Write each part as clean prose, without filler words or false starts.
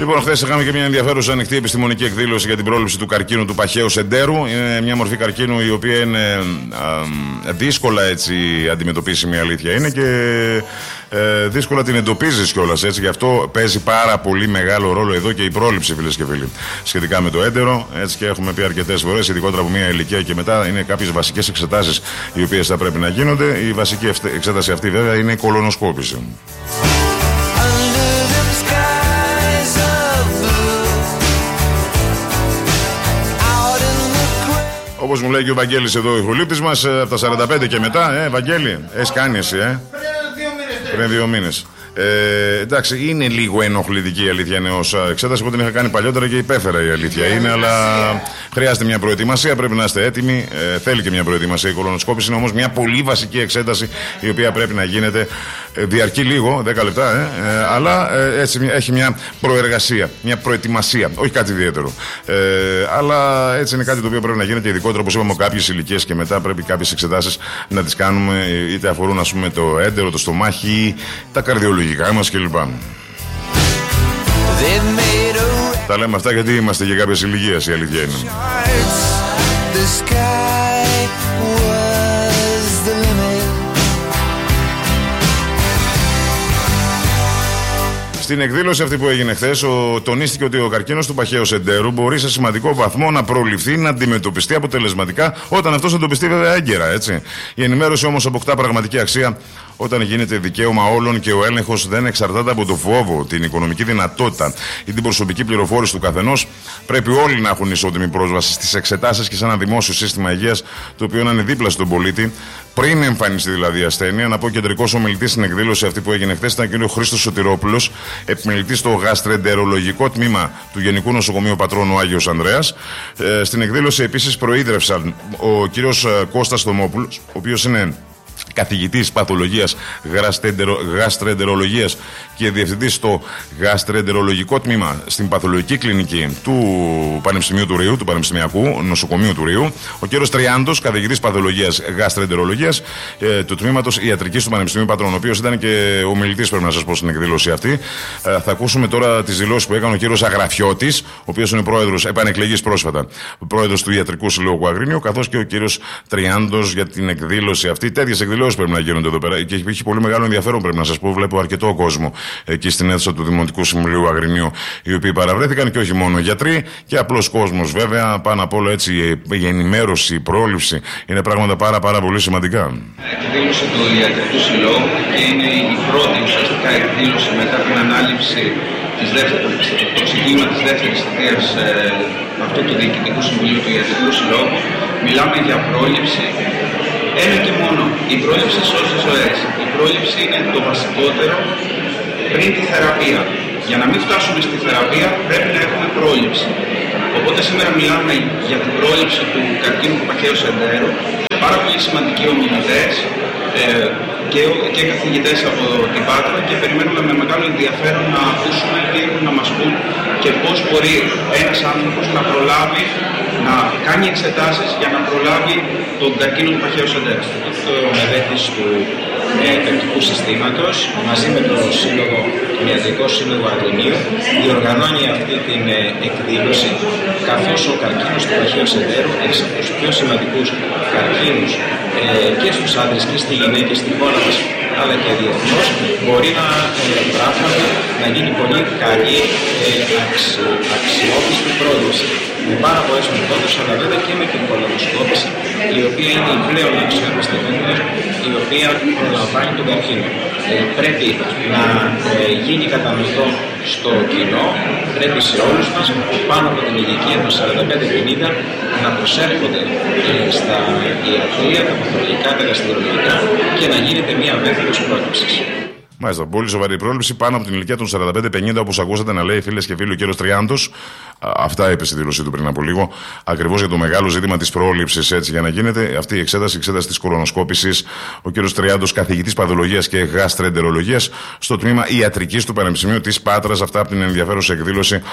Λοιπόν, χθες είχαμε και μια ενδιαφέρουσα ανοιχτή επιστημονική εκδήλωση για την πρόληψη του καρκίνου του παχαίου σεντέρου. Είναι μια μορφή καρκίνου η οποία είναι δύσκολα έτσι αντιμετωπίσιμη, αλήθεια είναι, και δύσκολα την εντοπίζεις κιόλας, έτσι. Γι' αυτό παίζει πάρα πολύ μεγάλο ρόλο εδώ και η πρόληψη, φίλες και φίλοι, σχετικά με το έντερο. Έτσι, και έχουμε πει αρκετές φορές, ειδικότερα από μια ηλικία και μετά, είναι κάποιες βασικές εξετάσεις οι οποίες θα πρέπει να γίνονται. Η βασική εξέταση αυτή, βέβαια, είναι η κολονοσκόπηση. Όπως μου λέει και ο Βαγγέλης εδώ, ο ηχολήπτης μας, από τα 45 και μετά, Βαγγέλη, έχεις κάνει εσύ, Πριν 2 μήνες. Εντάξει, είναι λίγο ενοχλητική η αλήθεια είναι ως εξέταση που την είχα κάνει παλιότερα και υπέφερα, η αλήθεια είναι, αλλά χρειάζεται μια προετοιμασία, πρέπει να είστε έτοιμοι. Θέλει και μια προετοιμασία η κολονοσκόπηση, είναι όμως μια πολύ βασική εξέταση η οποία πρέπει να γίνεται. Διαρκεί λίγο, 10 λεπτά, αλλά έτσι έχει μια προεργασία, μια προετοιμασία, όχι κάτι ιδιαίτερο. Αλλά έτσι είναι κάτι το οποίο πρέπει να γίνεται, ειδικότερα όπως είπαμε, κάποιες ηλικίες και μετά πρέπει κάποιες εξετάσεις να τις κάνουμε, είτε αφορούν, ας πούμε, το έντερο, το στομάχι, τα καρδιολογικά μας κλπ. Τα λέμε αυτά γιατί είμαστε για κάποιες ηλικίες, η αλήθεια είναι. Στην εκδήλωση αυτή που έγινε χθες, τονίστηκε ότι ο καρκίνος του παχαίου σεντέρου μπορεί σε σημαντικό βαθμό να προληφθεί, να αντιμετωπιστεί αποτελεσματικά, όταν αυτός εντοπιστεί βέβαια έγκαιρα, έτσι. Η ενημέρωση όμως αποκτά πραγματική αξία όταν γίνεται δικαίωμα όλων και ο έλεγχος δεν εξαρτάται από το φόβο, την οικονομική δυνατότητα ή την προσωπική πληροφόρηση του καθενός. Πρέπει όλοι να έχουν ισότιμη πρόσβαση στις εξετάσεις και σε ένα δημόσιο σύστημα υγείας, το οποίο να είναι δίπλα στον πολίτη, πριν εμφανιστεί δηλαδή η ασθένεια. Να πω, κεντρικός ομιλητής στην εκδήλωση αυτή που έγινε χθες ήταν ο κ. Χρήστος Σωτηρόπουλος, επιμελητής στο γαστρεντερολογικό τμήμα του Γενικού Νοσοκομείου Πατρώνου Άγιος Ανδρέας. Στην εκδήλωση επίσης προείδρευσαν ο κ. Κώστας Θωμόπουλος, ο οποίος είναι καθηγητής παθολογίας γαστρεντερολογίας και διευθυντής στο γαστρεντερολογικό τμήμα στην παθολογική κλινική του Πανεπιστημίου του Ρείου, του Πανεπιστημιακού Νοσοκομείου του Ρείου. Ο κ. Τριάντος, καθηγητής παθολογίας γαστρεντερολογίας του τμήματος ιατρικής του Πανεπιστημίου Πατρών, ο οποίος ήταν και ομιλητής, πρέπει να σας πω, στην εκδήλωση αυτή. Θα ακούσουμε τώρα τις δηλώσεις που έκανε ο κ. Αγραφιώτης, ο οποίος είναι πρόεδρος, επανεκλεγής πρόσφατα, πρόεδρος του Ιατρικού Συλλόγου Αγρίνιου, καθώς και ο κ. Τριάντος για την εκδήλωση αυτή. Τέτοιες εκδηλώσεις πρέπει να γίνονται εδώ πέρα και έχει πολύ μεγάλο ενδιαφέρον, πρέπει να σας πω. Βλέπω αρκετό κόσμο εκεί στην αίθουσα του Δημοτικού Συμβουλίου Αγρινίου, οι οποίοι παραβρέθηκαν, και όχι μόνο γιατροί και απλός κόσμος, βέβαια. Πάνω απ' όλο, έτσι, η ενημέρωση, η πρόληψη είναι πράγματα πάρα πολύ σημαντικά. Εκδήλωση του Ιατρικού Συλλόγου και είναι η πρώτη ουσιαστικά εκδήλωση μετά την ανάληψη το ξεκίνημα της δεύτερης θητείας αυτού του Διοικητικού Συμβουλίου του Ιατρικού Συλλόγου. Μιλάμε για πρόληψη. Ένα και μόνο. Η πρόληψη σώζει ζωές. Η πρόληψη είναι το βασικότερο πριν τη θεραπεία. Για να μην φτάσουμε στη θεραπεία πρέπει να έχουμε πρόληψη. Οπότε σήμερα μιλάμε για την πρόληψη του καρκίνου του παχαίου σεντέρου. Πάρα πολύ σημαντικοί ομιλητές και καθηγητές από την Πάτρα, και περιμένουμε με μεγάλο ενδιαφέρον να ακούσουμε τι έχουν να μας πούν και πώς μπορεί ένας άνθρωπος να προλάβει, να κάνει εξετάσεις για να προλάβει τον καρκίνο του παχαίου σεντέρου. Το μελέτης του καρκικού συστήματος μαζί με το Ιατρικό Σύλλογο Αγρινίου διοργανώνει αυτή την εκδήλωση, καθώς ο καρκίνος του παχαίου σεντέρου είναι από τους πιο σημαντικούς καρκίνους και στους άντρες και στις γυναίκες στην χώρα μας, αλλά και διεθνώς, μπορεί να πράγματι να γίνει πολύ καλή αξιόπιστη πρόληψη με πάρα πολλές μεθόδους, αλλά βέβαια και με την κολονοσκόπηση, η οποία είναι η πλέον αξιόπιστη μέθοδος, η οποία προλαμβάνει τον καρκίνο. Πρέπει να γίνει κατανοητό στο κοινό, πρέπει σε όλους μας πάνω από την ηλικία των 45-50 να προσέρχονται στα ιατρεία, τα παθολογικά, τα γαστρεντερολογικά και να γίνεται μια μέθοδος πρόληψης. Μάλιστα, πολύ σοβαρή πρόληψη πάνω από την ηλικία των 45-50, όπως ακούσατε να λέει, φίλες και φίλοι, ο κύριος Τριάντος. Αυτά είπε στη δήλωσή του πριν από λίγο, ακριβώς για το μεγάλο ζήτημα της πρόληψης, έτσι, για να γίνεται αυτή η εξέταση της κορονοσκόπησης. Ο κ. Τριάντος, καθηγητής παθολογίας και γαστρεντερολογίας στο τμήμα ιατρικής του Πανεπιστημίου της Πάτρας. Αυτά από την ενδιαφέρουσα εκδήλωση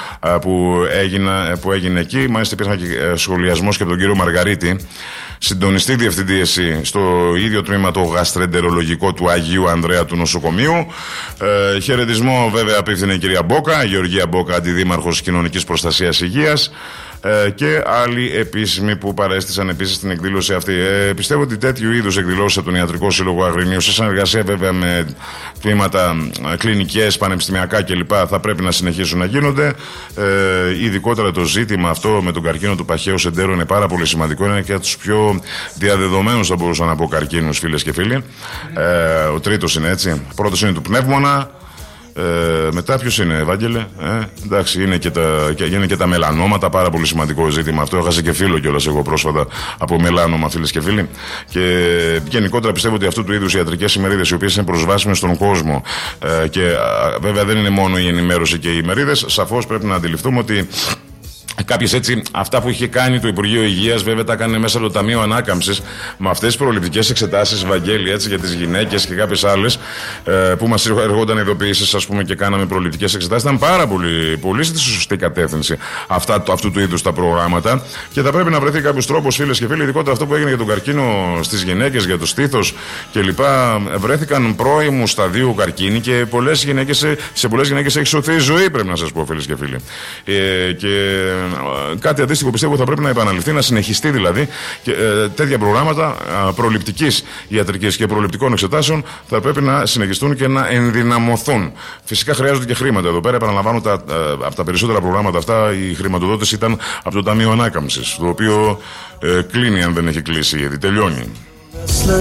που έγινε εκεί. Μάλιστα, υπήρχαν και σχολιασμός και από τον κύριο Μαργαρίτη, συντονιστή διευθυντή στο ίδιο τμήμα το γαστρεντερολογικό του Αγίου Ανδρέα του νοσοκομείου. Χαιρετισμό βέβαια απίφθινε η κυρία Μπόκα, η Γεωργία Μπόκα, αντιδήμαρχος Κοινωνικής Προστασίας Υγείας, και άλλοι επίσημοι που παρέστησαν επίσης στην εκδήλωση αυτή. Πιστεύω ότι τέτοιου είδους εκδηλώσεις από τον Ιατρικό Σύλλογο Αγρινίου, σε συνεργασία βέβαια με τμήματα κλινικές, πανεπιστημιακά κλπ., θα πρέπει να συνεχίσουν να γίνονται. Ειδικότερα το ζήτημα αυτό με τον καρκίνο του παχαίου σεντέρου είναι πάρα πολύ σημαντικό. Είναι και από τους πιο διαδεδομένους, θα μπορούσα να πω, καρκίνους, φίλες και φίλοι. Ο τρίτος είναι έτσι. Πρώτος είναι του πνεύμονα. Μετά ποιος είναι, Ευάγγελε? Εντάξει, είναι και τα μελανόματα, πάρα πολύ σημαντικό ζήτημα αυτό. Έχασα και φίλο κιόλας εγώ πρόσφατα από μελάνομα, φίλες και φίλοι. Και γενικότερα πιστεύω ότι αυτού του είδους ιατρικές ημερίδες, οι οποίες είναι προσβάσιμες στον κόσμο, και βέβαια δεν είναι μόνο η ενημέρωση και οι ημερίδες, σαφώς πρέπει να αντιληφθούμε ότι κάποιες έτσι, αυτά που είχε κάνει το Υπουργείο Υγείας, βέβαια τα έκανε μέσα από το Ταμείο Ανάκαμψης, με αυτές τις προληπτικές εξετάσεις, Βαγγέλη, έτσι, για τις γυναίκες και κάποιες άλλες, που μας εργόταν ειδοποιήσεις, ας πούμε, και κάναμε προληπτικές εξετάσεις. Ήταν πάρα πολύ στη σωστή κατεύθυνση αυτού του είδους τα προγράμματα, και θα πρέπει να βρεθεί κάποιος τρόπος, φίλες και φίλοι, ειδικότερα αυτό που έγινε για τον καρκίνο στις γυναίκες, για το στήθος κλπ. Βρέθηκαν πρώιμου σταδίου καρκίνοι και σε πολλές γυναίκες έχει σωθεί η ζωή, πρέπει να σας πω, φίλες και φίλοι. Και κάτι αντίστοιχο πιστεύω θα πρέπει να επαναληφθεί, να συνεχιστεί δηλαδή, και τέτοια προγράμματα προληπτικής ιατρικής και προληπτικών εξετάσεων θα πρέπει να συνεχιστούν και να ενδυναμωθούν. Φυσικά χρειάζονται και χρήματα εδώ πέρα. Επαναλαμβάνω, από τα περισσότερα προγράμματα αυτά η χρηματοδότηση ήταν από το Ταμείο Ανάκαμψης, το οποίο κλείνει, αν δεν έχει κλείσει ήδη, τελειώνει.